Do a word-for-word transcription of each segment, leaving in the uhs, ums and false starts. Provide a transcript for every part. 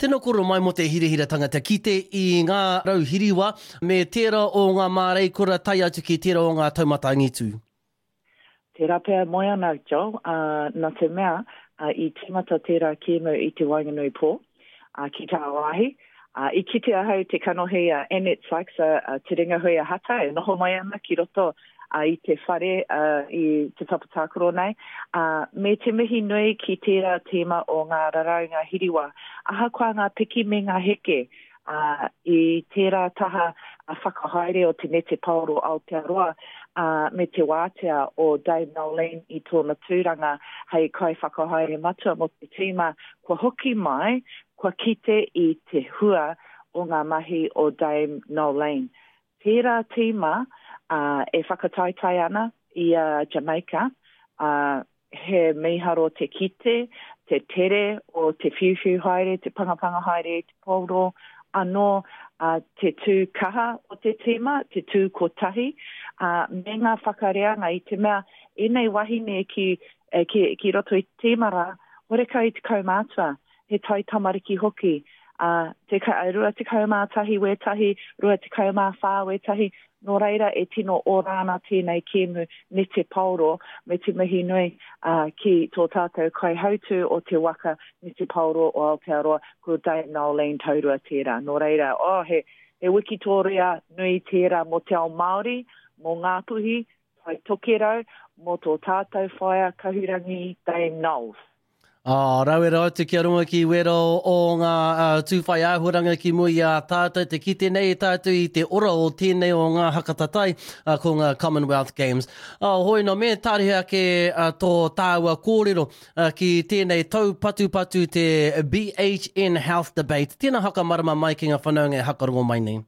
Tēnā koro mai mo te hirihira tangata ki te i ngā rauhiriwa me tērā o ngā mārei kura tai atu ki tērā o ngā taumata angitu. Tērā pēr moi ana, Joe, uh, nā te mea uh, i tīmata tērā kēmu i te Wainganui pō, uh, ki tā wāhi. Uh, I kitea hau te kanohi a uh, Annette Sykes, uh, te ringa hui a hata, e noho mai ana ki roto uh, i te whare uh, i te whapatākoro nei. Uh, me te mihi nui ki tērā tēma o ngā raraunga hiriwa. Aha kua ngā piki me ngā heke uh, i tērā taha a whakahaere o te nete paoro Aotearoa uh, me te wātea o Dame Noeline i tōna tūranga hei kai whakahaere matua mo te tīma kua hoki mai, kua kite i te hua o ngā mahi o Dame Noeline. Tērā tīma uh, e whakataitai ana i uh, Jamaica, uh, he miharo te kite, te tere o te whiwhiu haere, te pangapanga haere, te pauro, anō uh, te tū kaha o te tīma, te tū kotahi, uh, me ngā whakareanga i te mea, e nei wahine ki, eh, ki, ki roto i tīmara, horeka i te kaumātua, he tai tamariki hoki, uh, te ka, rua te kaumātahi wetahi, rua te kaumāwhā wetahi, no reira e tino o rāna tēnei kēmu ne te pauro me te mihi nui uh, ki tō tātou kai hautu o te waka ne te pauro o Aotearoa ko Dame Noeline taurua tērā. No reira, oh, he, he wikitoria nui tērā mo te ao Māori, mo Ngāpuhi, tai tokerau, mo tō tātou whaia kahurangi Dame Noel. Ah, rau e rau te kia runga ki wero o ngā uh, tūwhai āhuranga ki mui a tātou te kite nei tātou i te ora o tēnei o ngā hakatatai uh, ko ngā Commonwealth Games. Uh, hoi no me tārihi ake uh, tō tāua kōrero uh, ki tēnei tau patu patu te B H N Health Debate. Tēnā haka marama mai ki ngā whanaunga e hakarongo mai nei.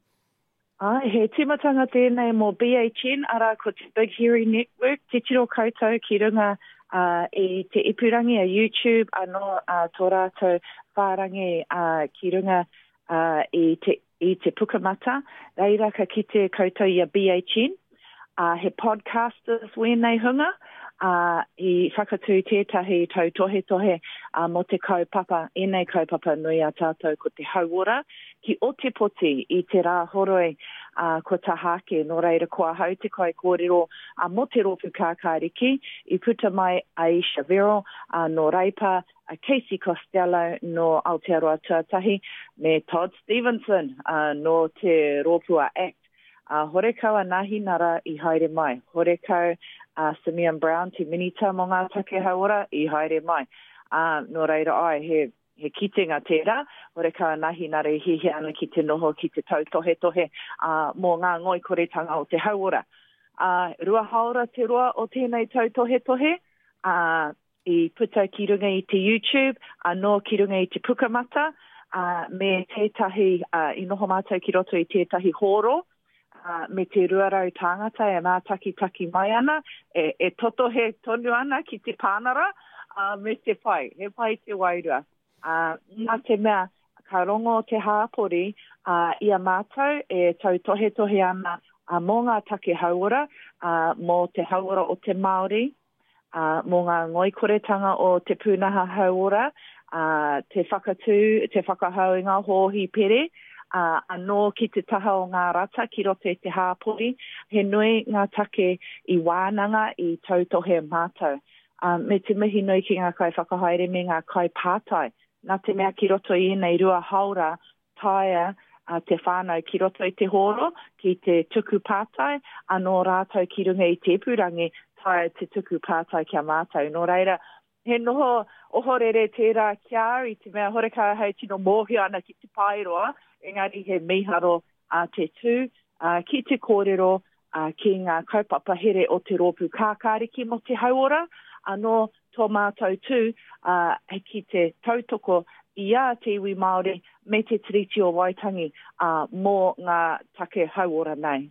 Ai, he timatanga tēnei mo B H N, ara ko te Big Hairy Network, te tiro koutou ki runga Uh, i te ipurangi a YouTube, anō uh, tō rātou whārangi uh, ki runga uh, i, te, i te pukamata, reira ka ki te koutou i a B H N, uh, he podcasters wēnei hunga, uh, i whakatū tētahi tau tohe tohe uh, mo te kaupapa, enei kaupapa nui a tātou ko te hauora, ki o te poti i te rā horoi uh, ko tahake, no reira kua hau te kai kōrero uh, mo te ropu kākāriki, i puta mai Aisha Vero, uh, no Reipa, uh, Casey Costello, no Aotearoa Tuatahi, me Todd Stevenson, uh, no te Ropua Act. Uh, horekaua nahi nara i haere mai. Horekau uh, Simeon Brown, te minita mo ngā take hauora, i haere mai. Uh, no reira ai, he he kitenga tērā, horekaua nahi nara i hihi ana ki te noho, ki te tau tohe tohe uh, mō ngā ngoi koretanga o te hauora. Uh, rua haora te roa o tēnei tau tohe tohe, uh, i puta ki runga i te YouTube, anō ki runga i te pukamata, uh, me tētahi, uh, i noho mātou ki roto i tētahi horo, uh, me te ruarau tāngata e mātaki taki mai ana, e, e toto he tonu ana ki te pānara, uh, me te whai, he whai te wairua. Uh, nā te mea, ka rongo te hāpori uh, i a mātou e tau tohe tohe ana uh, mō ngā take hauora, uh, mō te hauora o te Māori, uh, mō ngā ngoikoretanga o te pūnaha hauora, uh, te whakatū, te whakahau i ngā hōhi pere, uh, anō ki te taha o ngā rata ki roto e te hāpori, he nui ngā take i wānanga i tau tohe mātou. Uh, me te mihi nui ki ngā kai whakahaere me ngā kai pātai. Nā te mea ki roto i nei rua haura taia uh, te whānau ki roto i te horo, ki te tuku pātai, anō rātou ki runga i te purangi taia te tuku pātai kia mātou. Nō reira, he noho ohorere tērā kia i te mea horeka hei tino mōhi ana ki te pairoa, engari he miharo uh, te tū, uh, ki te kōrero, uh, ki ngā kaupapa here o te rōpu kākāriki mo te hauora, anō tō mātou tū, uh, ki te tautoko i a te iwi Māori me te tiriti o Waitangi uh, mō ngā take hauora nei.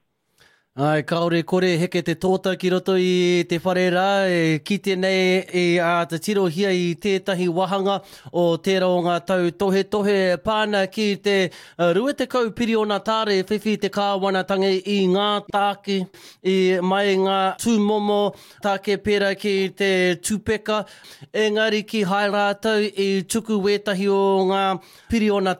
Ai, kaore kore heke te tōta ki roto i te whare rā, e kite nei i a te tiro hia i tētahi wahanga o tērā o ngā tau tohe tohe pāna ki te uh, rua te kau piri o ngā tāre e whiwhi te kāwanatangi i ngā tāke, i mai ngā tūmomo tāke pera ki te tūpeka, engari ki hai rātau i tuku wetahi o ngā piri o ngā